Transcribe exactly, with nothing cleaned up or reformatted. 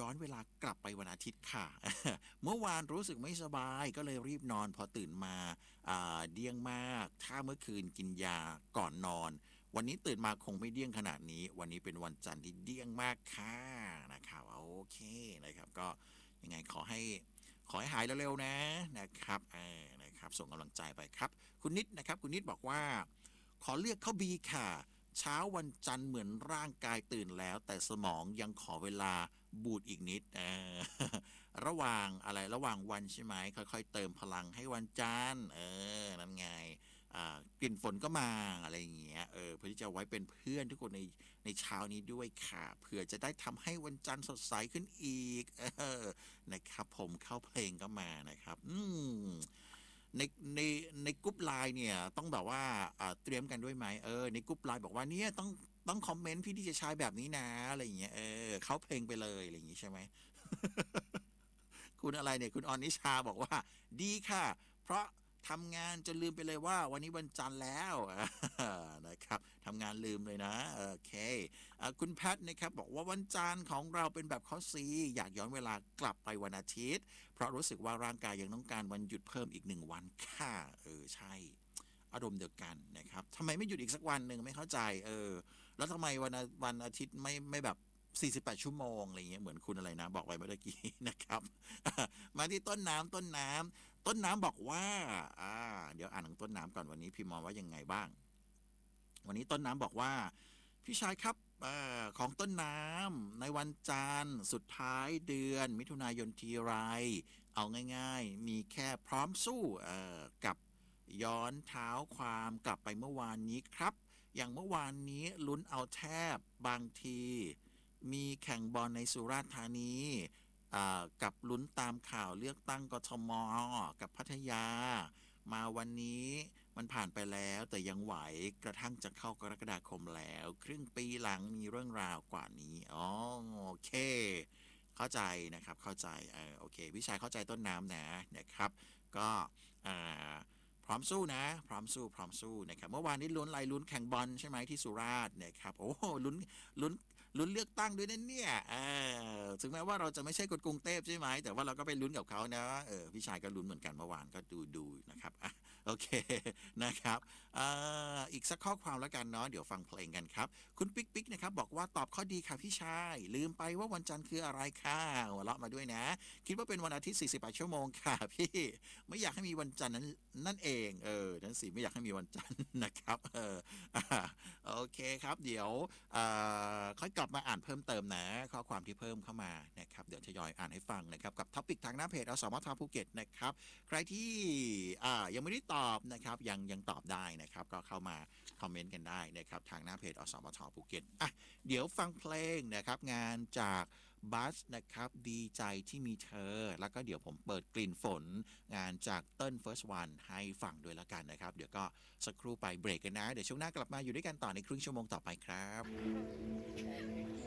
ย้อนเวลากลับไปวันอาทิตย์ค่ะ เมื่อวานรู้สึกไม่สบายก็เลยรีบนอนพอตื่นมาอ่าเดี้ยงมากถ้าเมื่อคืนกินยาก่อนนอนวันนี้ตื่นมาคงไม่เดี้ยงขนาดนี้วันนี้เป็นวันจันทร์ที่เดี้ยงมากค่ะนะครับโอเคนะครับก็ยังไงขอให้ขอให้หายเร็วๆนะนะครับเออนะครับส่งกำลังใจไปครับคุณนิดนะครับคุณนิดบอกว่าขอเลือกเข้าบีค่ะเช้าวันจันทร์เหมือนร่างกายตื่นแล้วแต่สมองยังขอเวลาบูดอีกนิดเออ ระหว่างอะไรระหว่างวันใช่ไหมค่อยๆเติมพลังให้วันจันทร์เออนั่นไงกลิ่นฝนก็มาอะไรอย่างเงี้ยเออเพื่อที่จะไว้เป็นเพื่อนทุกคนในในเช้านี้ด้วยค่ะเผื่อจะได้ทำให้วันจันทร์สดใสขึ้นอีกเออนะครับผมเข้าเพลงก็มานะครับอืมในในในกรุ๊ปไลน์เนี่ยต้องแบบว่าเตรียมกันด้วยไหมเออในกรุ๊ปไลน์บอกว่าเนี่ยต้องต้องคอมเมนต์พี่ที่จะใช้แบบนี้นะอะไรอย่างเงี้ยเออเข้าเพลงไปเลยอะไรอย่างงี้ใช่ไหม คุณอะไรเนี่ยคุณออนนิชาบอกว่าดีค่ะเพราะทำงานจนลืมไปเลยว่าวันนี้วันจันทร์แล้วนะครับทำงานลืมเลยนะโอเคคุณแพทนะครับบอกว่าวันจันทร์ของเราเป็นแบบข้อซีอยากย้อนเวลากลับไปวันอาทิตย์เพราะรู้สึกว่าร่างกายยังต้องการวันหยุดเพิ่มอีกหนึ่งวันค่ะเออใช่อารมณ์เดียวกันนะครับทำไมไม่หยุดอีกสักวันหนึ่งไม่เข้าใจเออแล้วทำไมวันวันอาทิตย์ไม่ไม่แบบสี่สิบแปดชั่วโมงอะไรเงี้ยเหมือนคุณอะไรนะบอกไว้เมื่อกี้นะครับมาที่ต้นน้ำต้นน้ำต้นน้ำบอกว่าอ่าเดี๋ยวอ่านของต้นน้ำก่อนวันนี้พิมพ์มาว่ายังไงบ้างวันนี้ต้นน้ำบอกว่าพี่ชายครับอของต้นน้ำในวันจันทร์สุดท้ายเดือนมิถุนายนทีไรเอาง่ายๆมีแค่พร้อมสู้กับย้อนเท้าความกลับไปเมื่อวานนี้ครับอย่างเมื่อวานนี้ลุ้นเอาแทบบางทีมีแข่งบอลในสุราษฎร์ธานีกับลุ้นตามข่าวเลือกตั้งกทมกับพัทยามาวันนี้มันผ่านไปแล้วแต่ยังไหวกระทั่งจะเข้ากรกฎาคมแล้วครึ่งปีหลังมีเรื่องราวกว่านี้อ๋อโอเคเข้าใจนะครับเข้าใจเออโอเคพี่ชายเข้าใจต้นน้ำนะนะครับก็อ่าพร้อมสู้นะพร้อมสู้พร้อมสู้นะครับเมื่อวานนี้ลุ้นอะไรลุ้นแข่งบอลใช่ไหมที่สุราษฎร์นะครับโอ้ลุ้นลุ้นลุ้นเลือกตั้งด้วยนั่นเนี่ยเออถึงแม้ว่าเราจะไม่ใช่คนกรุงเทพใช่ไหมแต่ว่าเราก็ไปลุ้นกับเขานะเออพี่ชายก็ลุ้นเหมือนกันเมื่อวานก็ดูดูนะครับอ่ะโอเคนะครับอ่าอีกสักข้อความแล้วกันเนาะเดี๋ยวฟังเพลงกันครับคุณปิ๊กปิ๊กนะครับบอกว่าตอบข้อดีค่ะพี่ชายลืมไปว่าวันจันทร์คืออะไรค่ะหัวเราะมาด้วยนะคิดว่าเป็นวันอาทิตย์สี่สิบแปดชั่วโมงค่ะพี่ไม่อยากให้มีวันจันทร์นั้นนั่นเองเออนั่นสิไม่อยากให้มีวันจันทร์นะครับเออโอเคครับเดี๋ยวค่อยกลับมาอ่านเพิ่มเติมนะข้อความที่เพิ่มเข้ามานะครับเดี๋ยวทยอยอ่านให้ฟังนะครับกับท็อปิกทางหน้าเพจอสมทภูเก็ตนะครับใครที่ยังไม่ได้ตอบนะครับยังยังตอบได้นะครับก็เข้ามาคอมเมนต์กันได้นะครับทางหน้าเพจอสมทภูเก็ตอ่ะเดี๋ยวฟังเพลงนะครับงานจากบัสนะครับดีใจที่มีเธอแล้วก็เดี๋ยวผมเปิดกลิ่นฝนงานจากเติ้ลเฟิร์สวันให้ฟังด้วยละกันนะครับเดี๋ยวก็สักครู่ไปเบรกกันนะเดี๋ยวช่วงหน้ากลับมาอยู่ด้วยกันต่อในครึ่งชั่วโมงต่อไปครับ